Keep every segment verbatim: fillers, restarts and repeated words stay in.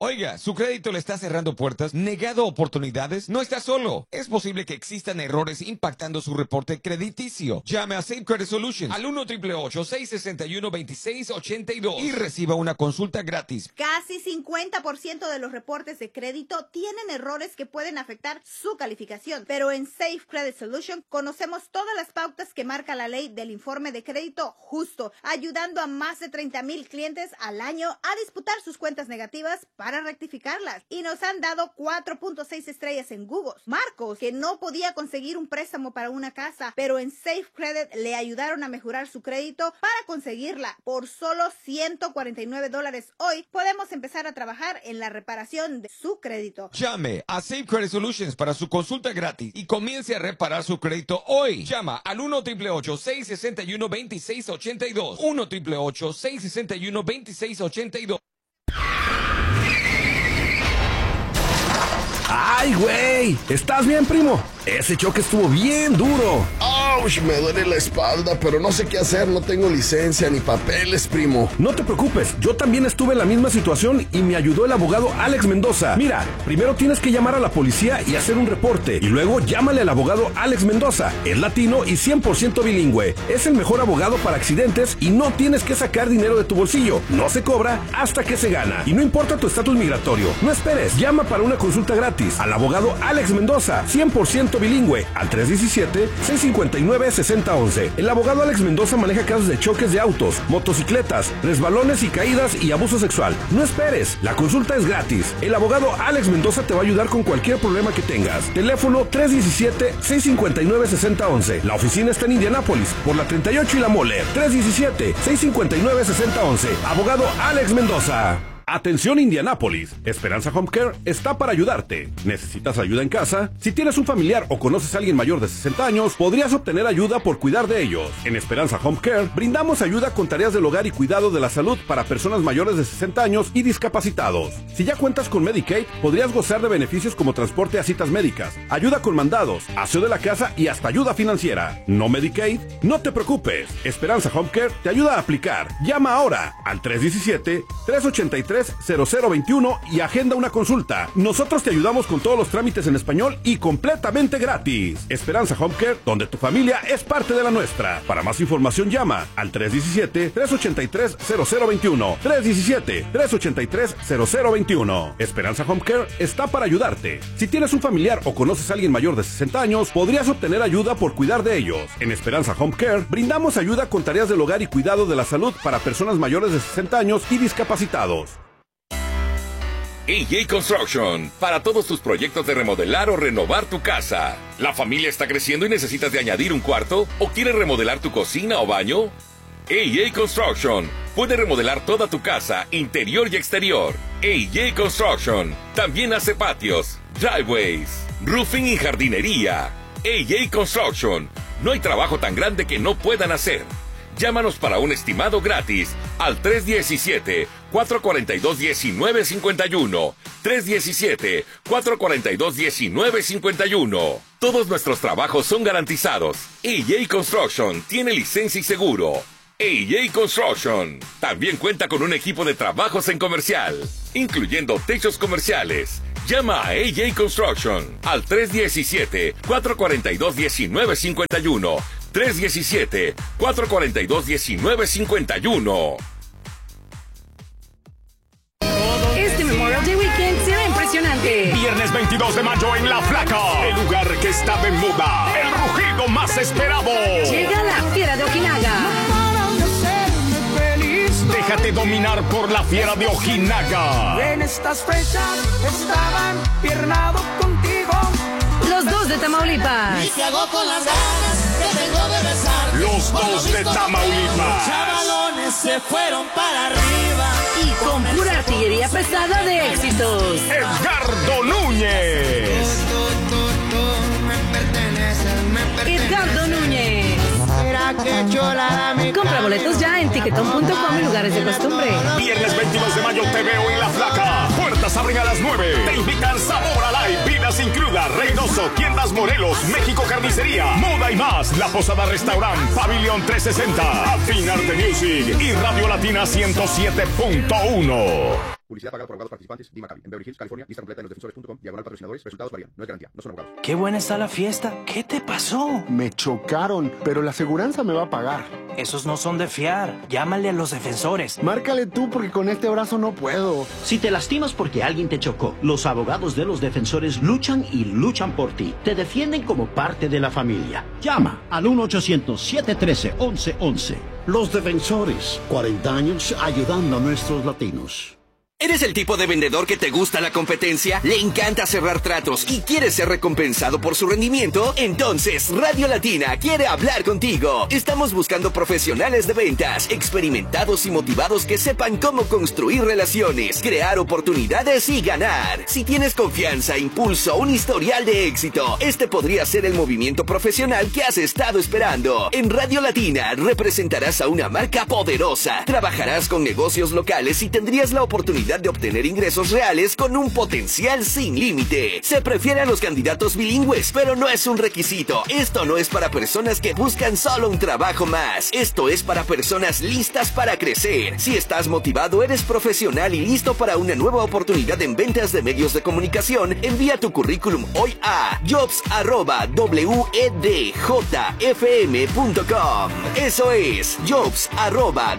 Oiga, ¿su crédito le está cerrando puertas, negado oportunidades? No está solo. Es posible que existan errores impactando su reporte crediticio. Llame a Safe Credit Solutions al uno, ocho ocho ocho, seis seis uno, dos seis ocho dos y reciba una consulta gratis. Casi cincuenta por ciento de los reportes de crédito tienen errores que pueden afectar su calificación, pero en Safe Credit Solutions conocemos todas las pautas que marca la ley del informe de crédito justo, ayudando a más de treinta mil clientes al año a disputar sus cuentas negativas para Para rectificarlas, y nos han dado cuatro punto seis estrellas en Google. Marcos, que no podía conseguir un préstamo para una casa, pero en Safe Credit le ayudaron a mejorar su crédito para conseguirla. Por solo ciento cuarenta y nueve dólares hoy, podemos empezar a trabajar en la reparación de su crédito. Llame a Safe Credit Solutions para su consulta gratis y comience a reparar su crédito hoy. Llama al uno, ocho ocho ocho, seis seis uno, dos seis ocho dos. uno, ocho ocho ocho, seis seis uno, dos seis ocho dos. ¡Ay, güey! ¿Estás bien, primo? Ese choque estuvo bien duro. ¡Auch! Me duele la espalda, pero no sé qué hacer. No tengo licencia ni papeles, primo. No te preocupes. Yo también estuve en la misma situación y me ayudó el abogado Alex Mendoza. Mira, primero tienes que llamar a la policía y hacer un reporte. Y luego llámale al abogado Alex Mendoza. Es latino y cien por ciento bilingüe. Es el mejor abogado para accidentes y no tienes que sacar dinero de tu bolsillo. No se cobra hasta que se gana. Y no importa tu estatus migratorio. No esperes. Llama para una consulta gratis al abogado Alex Mendoza, cien por ciento bilingüe, al tres uno siete, seis cinco nueve, seis cero uno uno. El abogado Alex Mendoza maneja casos de choques de autos, motocicletas, resbalones y caídas y abuso sexual. No esperes, la consulta es gratis. El abogado Alex Mendoza te va a ayudar con cualquier problema que tengas. Teléfono tres uno siete, seis cinco nueve, seis cero uno uno. La oficina está en Indianápolis, por la treinta y ocho y la Moller. tres uno siete, seis cinco nueve, seis cero uno uno. Abogado Alex Mendoza. Atención Indianápolis, Esperanza Home Care está para ayudarte. ¿Necesitas ayuda en casa? Si tienes un familiar o conoces a alguien mayor de sesenta años, podrías obtener ayuda por cuidar de ellos. En Esperanza Home Care brindamos ayuda con tareas del hogar y cuidado de la salud para personas mayores de sesenta años y discapacitados. Si ya cuentas con Medicaid, podrías gozar de beneficios como transporte a citas médicas, ayuda con mandados, aseo de la casa y hasta ayuda financiera. ¿No Medicaid? No te preocupes, Esperanza Home Care te ayuda a aplicar. Llama ahora al tres uno siete, tres ocho tres, cero cero dos uno y agenda una consulta. Nosotros te ayudamos con todos los trámites en español y completamente gratis. Esperanza Home Care, donde tu familia es parte de la nuestra. Para más información llama al tres uno siete, tres ocho tres, cero cero dos uno, tres uno siete, tres ocho tres, cero cero dos uno. Esperanza Home Care está para ayudarte. Si tienes un familiar o conoces a alguien mayor de sesenta años, podrías obtener ayuda por cuidar de ellos. En Esperanza Home Care brindamos ayuda con tareas del hogar y cuidado de la salud para personas mayores de sesenta años y discapacitados. A J Construction, para todos tus proyectos de remodelar o renovar tu casa. ¿La familia está creciendo y necesitas de añadir un cuarto? ¿O quieres remodelar tu cocina o baño? A J Construction puede remodelar toda tu casa, interior y exterior. A J Construction también hace patios, driveways, roofing y jardinería. A J Construction, no hay trabajo tan grande que no puedan hacer. Llámanos para un estimado gratis al tres uno siete, cuatro cuatro dos, uno nueve cinco uno. tres uno siete, cuatro cuatro dos, uno nueve cinco uno. Todos nuestros trabajos son garantizados. A J Construction tiene licencia y seguro. A J Construction también cuenta con un equipo de trabajos en comercial, incluyendo techos comerciales. Llama a A J Construction al tres uno siete, cuatro cuatro dos, uno nueve cinco uno. tres uno siete, cuatro cuatro dos, uno nueve cinco uno. Este Memorial Day Weekend será impresionante. Viernes veintidós de mayo en La Flaca, el lugar que está de moda, el rugido más esperado. Llega la Fiera de Ojinaga. Déjate dominar por la Fiera de Ojinaga. En estas fechas estaban piernados contigo. Los dos de Tamaulipas. Y te hago con las ganas que tengo de besar. Los dos de Tamaulipas. Los chavalones se fueron para arriba. Y con pura artillería pesada de éxitos. Edgardo Núñez. Tú, tú, tú, tú, me perteneces, me perteneces. Edgardo Núñez. Mira qué chulada mi Compra boletos ya en tiquetón punto com y lugares de costumbre. Viernes veintidós de mayo te veo en La Flaca. Puertas abren a las nueve. Te invitan Sabor a Live, Vida Sin Cruda, Reynoso, Tiendas Morelos, México Carnicería, Moda y más, La Posada Restaurant, Pabellón trescientos sesenta, Afin Arte Music y Radio Latina ciento siete punto uno. Publicidad pagada por abogados participantes. D. Maccabi. En Beverly Hills, California. Lista completa en los defensores punto com. Diagonal patrocinadores. Resultados varían. No es garantía. No son abogados. Qué buena está la fiesta. ¿Qué te pasó? Me chocaron, pero la aseguranza me va a pagar. Esos no son de fiar. Llámale a los defensores. Márcale tú porque con este brazo no puedo. Si te lastimas porque alguien te chocó, los abogados de los defensores luchan y luchan por ti. Te defienden como parte de la familia. Llama al uno ochocientos, siete uno tres, once once. Los defensores. cuarenta años ayudando a nuestros latinos. ¿Eres el tipo de vendedor que te gusta la competencia? ¿Le encanta cerrar tratos y quieres ser recompensado por su rendimiento? Entonces, Radio Latina quiere hablar contigo. Estamos buscando profesionales de ventas, experimentados y motivados que sepan cómo construir relaciones, crear oportunidades y ganar. Si tienes confianza, impulso, un historial de éxito, este podría ser el movimiento profesional que has estado esperando. En Radio Latina representarás a una marca poderosa, trabajarás con negocios locales y tendrías la oportunidad de obtener ingresos reales con un potencial sin límite. Se prefiere a los candidatos bilingües, pero no es un requisito. Esto no es para personas que buscan solo un trabajo más. Esto es para personas listas para crecer. Si estás motivado, eres profesional y listo para una nueva oportunidad en ventas de medios de comunicación, envía tu currículum hoy a jobs arroba wedjfm punto com. Eso es jobs arroba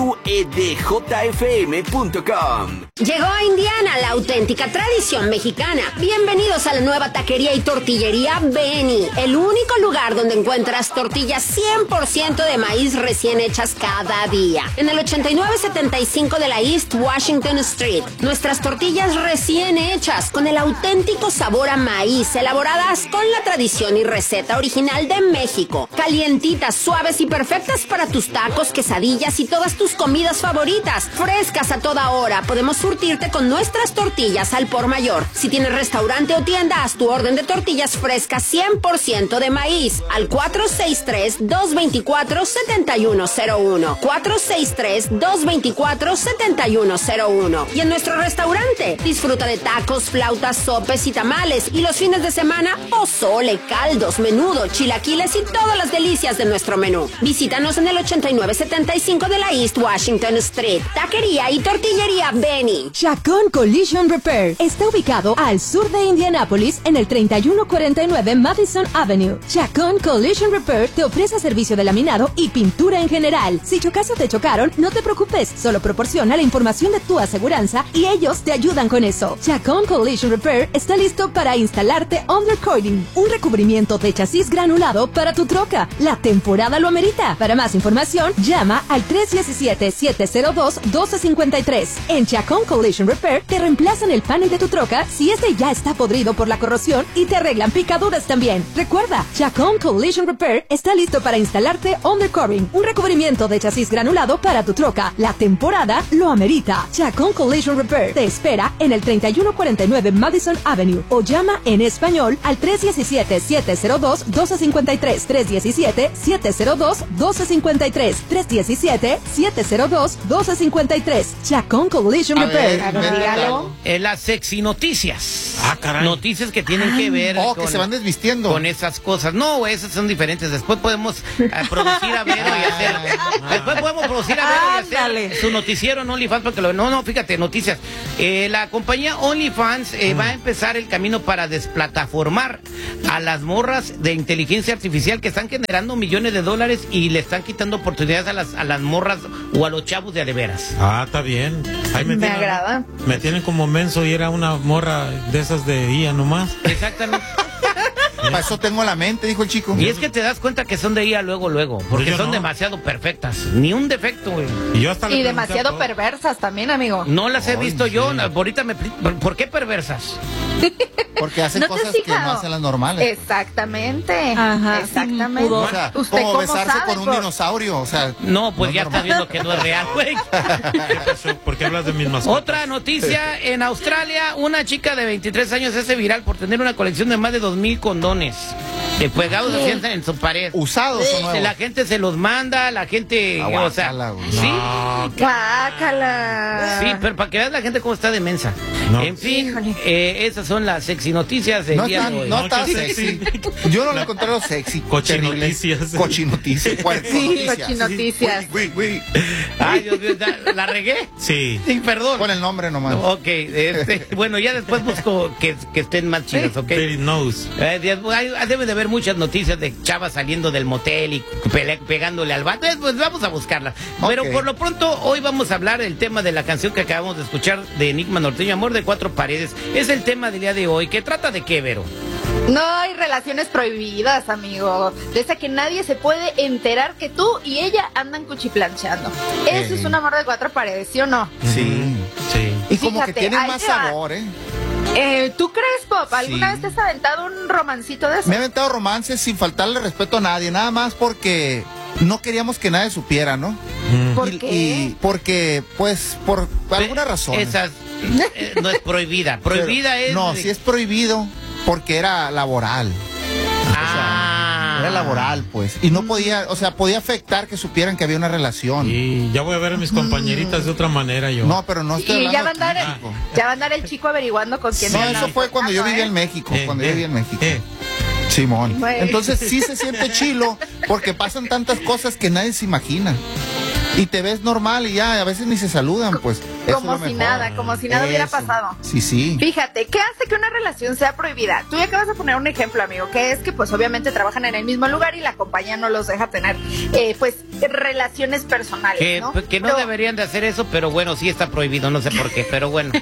wedjfm punto com. Llegó a Indiana la auténtica tradición mexicana. Bienvenidos a la nueva taquería y tortillería Benny, el único lugar donde encuentras tortillas cien por ciento de maíz recién hechas cada día. En el ochenta y nueve setenta y cinco de la East Washington Street. Nuestras tortillas recién hechas con el auténtico sabor a maíz, elaboradas con la tradición y receta original de México. Calientitas, suaves y perfectas para tus tacos, quesadillas y todas tus comidas favoritas. Frescas a toda hora. Podemos surtirte con nuestras tortillas al por mayor. Si tienes restaurante o tienda, haz tu orden de tortillas frescas cien por ciento de maíz al cuatro seis tres, dos dos cuatro, siete uno cero uno. cuatro seis tres, dos dos cuatro, siete uno cero uno. Y en nuestro restaurante, disfruta de tacos, flautas, sopes y tamales. Y los fines de semana, pozole, caldos, menudo, chilaquiles y todas las delicias de nuestro menú. Visítanos en el ochenta y nueve setenta y cinco de la East Washington Street. Taquería y tortillería Benny. Chacón Collision Repair está ubicado al sur de Indianápolis en el treinta y uno cuarenta y nueve Madison Avenue. Chacón Collision Repair te ofrece servicio de laminado y pintura en general. Si chocas o te chocaron, no te preocupes, solo proporciona la información de tu aseguranza y ellos te ayudan con eso. Chacón Collision Repair está listo para instalarte undercoating, un recubrimiento de chasis granulado para tu troca. La temporada lo amerita. Para más información, llama al tres uno siete, siete cero dos, uno dos cinco tres. En Chacón Collision Repair te reemplazan el panel de tu troca si este ya está podrido por la corrosión y te arreglan picaduras también. Recuerda, Chacón Collision Repair está listo para instalarte undercoating, un recubrimiento de chasis granulado para tu troca. La temporada lo amerita. Chacón Collision Repair te espera en el treinta y uno cuarenta y nueve Madison Avenue o llama en español al tres uno siete, siete cero dos, uno dos cinco tres. tres uno siete, siete cero dos, uno dos cinco tres. tres uno siete, siete cero dos, uno dos cinco tres. Chacón Collision A Repair. ver, eh, las sexy noticias. Ah, caray. Noticias que tienen que ver oh, con, que se van desvistiendo con esas cosas. No, esas son diferentes. Después podemos eh, producir a Vero y hacer. Después podemos producir a Vero y hacer su noticiero en OnlyFans. Porque lo, no, no, fíjate, noticias. Eh, la compañía OnlyFans eh, mm. va a empezar el camino para desplataformar a las morras de inteligencia artificial que están generando millones de dólares y le están quitando oportunidades a las, a las morras o a los chavos de adeveras. Ah, está bien. Ahí me, me tienen, agrada. Me tienen como menso y era una morra de esas de I A nomás. Exactamente. Para eso tengo la mente, dijo el chico. Y es que te das cuenta que son de I A luego, luego. Porque son no. demasiado perfectas. Ni un defecto, güey. Y, yo hasta y demasiado perversas también, amigo. No las he Ay, visto sí. yo. Ahorita me... ¿Por qué perversas? Porque hacen ¿No cosas que no hacen las normales. Exactamente. Ajá. Exactamente. O sea, ¿Usted como cómo besarse sabe, con un por... dinosaurio, o sea... No, pues no ya es estás viendo que no es real, güey. ¿Qué pasó? ¿Por qué hablas de mis mascotas? Otra noticia, en Australia, una chica de veintitrés años se hace viral por tener una colección de más de dos mil condones. Eh, pegados así en, en su pared. ¿Usados o nuevos? La gente se los manda, la gente, Aguácala, o sea, güey. sí. No. Guácala. Sí, pero para que veas la gente cómo está de mensa. No. En fin, eh, esas son las sexy noticias del no día está, de hoy. No está sexy. Yo no lo encontré lo sexy. Cochinoticias. Cochinoticias. Sí, cochinoticias. Ay, Dios mío, ¿la, ¿la regué? Sí. Sí, perdón. Con el nombre nomás. Ok, este, bueno, ya después busco que, que estén más chidas, ¿ok? Knows. Eh, debe de haber muchas noticias de chavas saliendo del motel y pele, pegándole al vato. Pues vamos a buscarlas. Pero okay. Por lo pronto, hoy vamos a hablar del tema de la canción que acabamos de escuchar de Enigma Norteño, Amor de Cuatro Paredes. Es el tema del día de hoy. ¿Qué trata de qué, Vero? No hay relaciones prohibidas, amigo. De esa que nadie se puede enterar que tú y ella andan cuchiplanchando. Eso eh. es un amor de cuatro paredes, ¿sí o no? Sí, sí. Y como Fíjate, que tienen más sabor, ¿eh? Eh, ¿Tú crees, Pop? ¿Alguna Sí. vez te has aventado un romancito de eso? Me he aventado romances sin faltarle respeto a nadie, nada más porque no queríamos que nadie supiera, ¿no? ¿Por y, qué? Y porque, pues, por alguna razón. Esa eh, no es prohibida. Prohibida Pero, es... No, de... sí es prohibido porque era laboral. Ah. O sea, era laboral, pues. Y no podía, o sea, podía afectar que supieran que había una relación. Y ya voy a ver a mis compañeritas de otra manera yo. No, pero no estoy Y hablando ya va, a andar aquí, el, chico. ya va a andar el chico averiguando con quién No, anda. eso fue cuando yo vivía ¿eh? en México, Eh, cuando eh, yo vivía en México. eh. Simón. Bueno. Entonces sí se siente chilo porque pasan tantas cosas que nadie se imagina. Y te ves normal y ya, a veces ni se saludan, pues. Eso Como es lo si mejor. nada, como si nada hubiera Eso. pasado. Sí, sí. Fíjate, ¿qué hace que una relación sea prohibida? Tú ya acabas de poner un ejemplo, amigo, que es que pues obviamente trabajan en el mismo lugar y la compañía no los deja tener eh, pues relaciones personales, Que ¿no? que no Pero deberían de hacer eso, pero bueno, sí está prohibido, no sé por qué, pero bueno.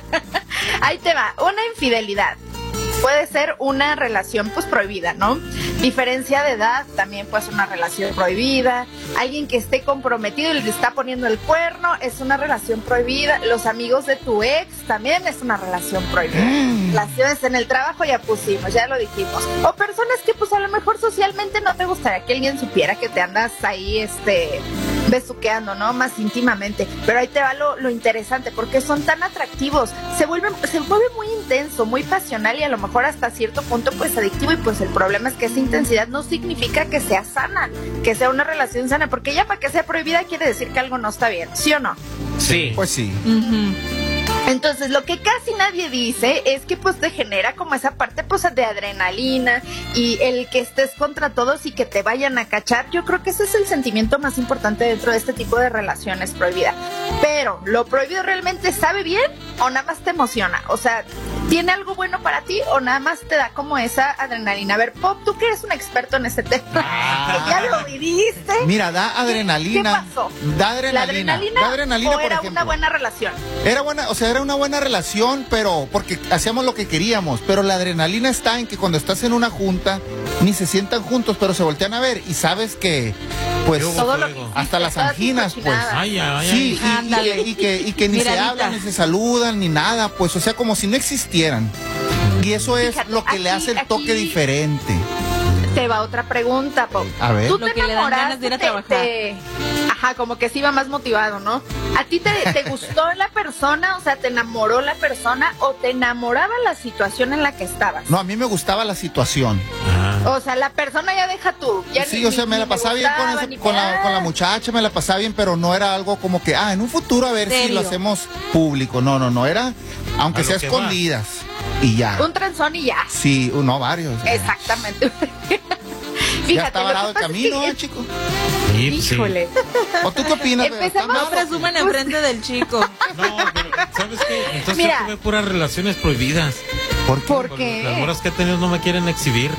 ahí te va, una infidelidad. Puede ser una relación pues prohibida, ¿no? Diferencia de edad también puede ser una relación prohibida. Alguien que esté comprometido y le está poniendo el cuerno es una relación prohibida. Los amigos de tu ex también es una relación prohibida. Relaciones en el trabajo ya pusimos, ya lo dijimos. O personas que pues a lo mejor socialmente no te gustaría que alguien supiera que te andas ahí este besuqueando, ¿no? Más íntimamente. Pero ahí te va lo, lo interesante, porque son tan atractivos. Se vuelve, se vuelve muy intenso, muy pasional y a lo mejor hasta cierto punto pues adictivo, y pues el problema es que esa intensidad no significa que sea sana, que sea una relación sana, porque ya para que sea prohibida quiere decir que algo no está bien, ¿sí o no? Sí. Pues sí. Uh-huh. Entonces lo que casi nadie dice es que pues te genera como esa parte pues de adrenalina y el que estés contra todos y que te vayan a cachar. Yo creo que ese es el sentimiento más importante dentro de este tipo de relaciones prohibidas. Pero ¿lo prohibido realmente sabe bien o nada más te emociona? O sea, ¿tiene algo bueno para ti o nada más te da como esa adrenalina? A ver, Pop, tú que eres un experto en este tema, ah. que ya lo viviste. Mira, da adrenalina. ¿Qué pasó? Da adrenalina. ¿La adrenalina, da adrenalina o por era ejemplo. una buena relación? Era buena, o sea, era una buena relación, pero porque hacíamos lo que queríamos. Pero la adrenalina está en que cuando estás en una junta, ni se sientan juntos, pero se voltean a ver y sabes que, pues, todo lo que hasta las anginas, pues. Ay, ay, sí, ay. y, y, y que, y que ni Miradita. se hablan, ni se saludan, ni nada, pues, o sea, como si no existieran. Y eso es Fíjate, lo que aquí, le hace el toque aquí diferente. Te va otra pregunta, Pop. A ver. Tú Lo te que le dan ganas de ir a enamoraste, trabajar. te- Ajá, como que sí iba más motivado, ¿no? ¿A ti te, te gustó la persona, o sea, te enamoró la persona o te enamoraba la situación en la que estabas? No, a mí me gustaba la situación. O sea, la persona ya deja tú. Ya Sí, ni- o sea, ni- me ni la pasaba bien con, gustaba, ese- ni con, la, nada. con la muchacha, me la pasaba bien, pero no era algo como que, ah, en un futuro a ver si Serio. lo hacemos público. No, no, no, era, aunque A sea lo que va. escondidas. Y ya. Un transón y ya. Sí, no, varios. Exactamente. Ya Fíjate, está lo varado que el pasa es camino, que- ¿eh, chico? Sí, sí. Híjole. ¿O tú qué opinas? Beba? Empezamos- ¿Está No mal? presuman enfrente del chico. No, pero ¿sabes qué? Entonces Mira. yo tuve puras relaciones prohibidas. ¿Por qué? ¿Por Porque Las qué? moras que he tenido no me quieren exhibir.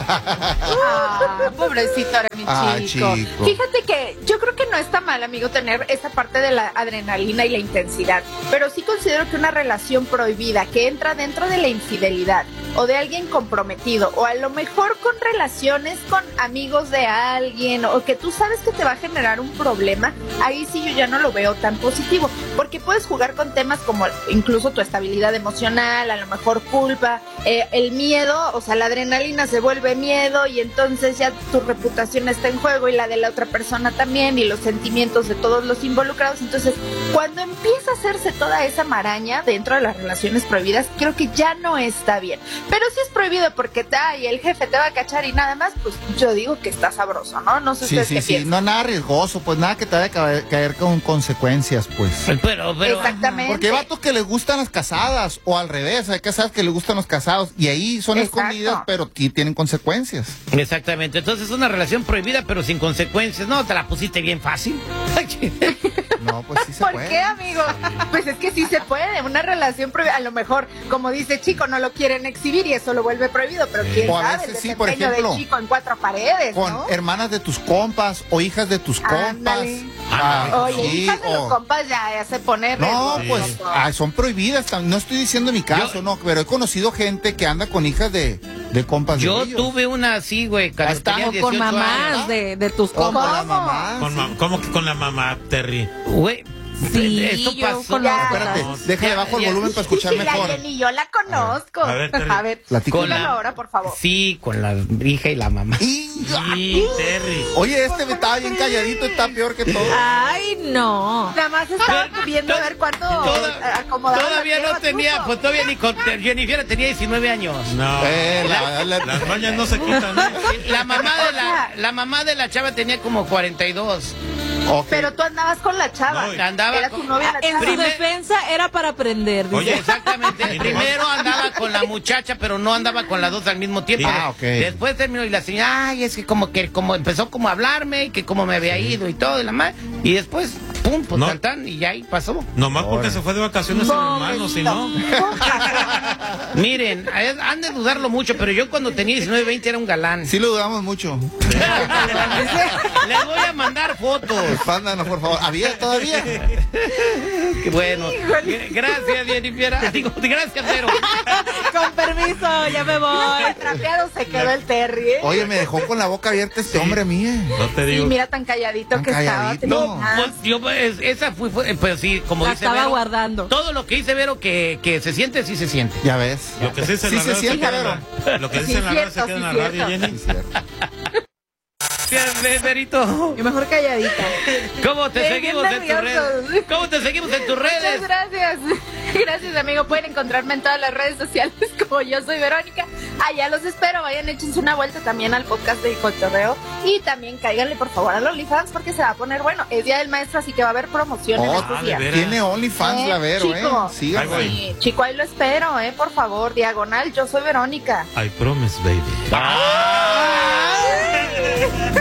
Ah, pobrecito era mi Ah, chico. chico. Fíjate que yo creo que no está mal, amigo, tener esa parte de la adrenalina y la intensidad, pero sí considero que una relación prohibida que entra dentro de la infidelidad o de alguien comprometido o a lo mejor con relaciones con amigos de alguien o que tú sabes que te va a generar un problema, ahí sí yo ya no lo veo tan positivo, porque puedes jugar con temas como incluso tu estabilidad emocional, a lo mejor culpa, chispa, eh, el miedo, o sea, la adrenalina se vuelve miedo y entonces ya tu reputación está en juego y la de la otra persona también y los sentimientos de todos los involucrados. Entonces, cuando empieza a hacerse toda esa maraña dentro de las relaciones prohibidas, creo que ya no está bien. Pero si es prohibido porque te, ay, el jefe te va a cachar y nada más, pues yo digo que está sabroso, ¿no? No sé Sí, ustedes sí, qué sí, piensan. no nada riesgoso, pues nada que te vaya a caer, caer con consecuencias, pues. Pero, pero, Exactamente. Porque hay vatos que les gustan las casadas, o al revés, hay casadas que les gustan los casados, y ahí son Exacto. escondidas, pero sí tienen consecuencias. Exactamente, entonces es una relación prohibida pero sin consecuencias. No, te la pusiste bien fácil. No, pues sí se ¿Por puede. qué, amigo? Pues es que sí se puede. Una relación prohibida, a lo mejor, como dice Chico, no lo quieren exhibir y eso lo vuelve prohibido, pero quién O a sabe, veces el sí, por desempeño ejemplo, de Chico en cuatro paredes, Con ¿no? hermanas de tus compas, o hijas de tus compas. Ándale. Ah, Oye, sí, hijas de los o- compas ya, ya se pone No, riesgoso. pues ah, son prohibidas. tam- No estoy diciendo mi caso, no, pero he conocido gente que anda con hijas de, de compas de Yo ellos. tuve una así, güey, cuando está, tenía o dieciocho con mamás años. de, de tus Como compas. la mamá. Con ma- ¿Cómo que con la mamá, Terry? Güey, Sí, esto yo pasó. conozco. Espérate, déjale bajo el Ya, volumen para escuchar La mejor. Jenny, yo la conozco. A ver, Terry. A ver, Platícame. dígalo ahora, por favor. Sí, con la hija y la mamá. Y- Sí, Terry. Oye, este me estaba bien calladito, está peor que todo. Ay, no. Nada más estaba viendo a ver cuánto Toda- acomodaba. Todavía no tenía, pues todavía ni con Jennifer tenía diecinueve años. No. Eh, la- la- Las mañas no se quitan, ¿eh? La mamá de la, la mamá de la chava tenía como cuarenta y dos. Ok. Pero tú andabas con la chava. No, andaba Era con- tu novia la En chava. su Primer- defensa era para aprender. dice. Oye, Exactamente. Primero andaba con la muchacha, pero no andaba con las dos al mismo tiempo. Ah, ok. Después terminó y la señora, ay, es que como que como empezó como a hablarme y que como me había ido y todo y la madre. Y después, pum, pues No. tan, tan, y ya ahí pasó. Nomás porque Ahora. se fue de vacaciones el hermano, si no. Miren, eh, han de dudarlo mucho, pero yo cuando tenía diecinueve, veinte era un galán. Sí lo dudamos mucho. Les voy a mandar fotos. Mándanos, por favor. ¿Había todavía? Qué bueno. G- Gracias, Jennifer. Digo, gracias, Vero. Con permiso, ya me voy. Trapeado se quedó el Terry, ¿eh? Oye, me dejó con la boca abierta este hombre mío. No te Sí, digo. mira tan calladito Tan que calladito. estaba. No, tenía- pues yo, pues, esa fue, fue- pues sí, como La dice estaba Vero, guardando. todo lo que dice Vero que, que se siente, sí se siente. Ya ves. Lo que se dice en Sí la se radio se siente, queda en la- Lo que Sí, dice en la radio se cierto, queda en sí, la radio, cierto. Jenny. Sí, cierto. Bien, Verito. Y mejor calladita. ¿Cómo te Sí, seguimos bien en tus nerviosos. redes? ¿Cómo te seguimos en tus Muchas redes? gracias. Gracias, amigo. Pueden encontrarme en todas las redes sociales como yo soy Verónica. Allá los espero. Vayan, échense una vuelta también al podcast de Cotorreo. Y también cáiganle, por favor, al OnlyFans porque se va a poner bueno. Es Día del Maestro, así que va a haber promoción en Oh, estos ah, de días. veras. Tiene OnlyFans Eh, la Vero, chico. ¿eh? Sí, Ahí voy. Sí, chico, ahí lo espero, eh, por favor. Diagonal, yo soy Verónica. I promise, baby. Ah.